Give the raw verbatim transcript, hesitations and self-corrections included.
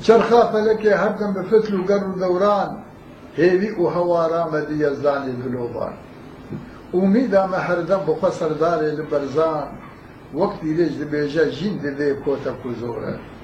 چرخا فەلەکێ هەردەم بە فتل و گەڕ و دەوران هێوی و هەوارامەدی یەزدانی دلۆبان ئومیدامە هەردەم بخوا سەردارێ لە بەرزان وەک دیرێژ دەبێژە ژین دەبێ کۆتە کوزۆرە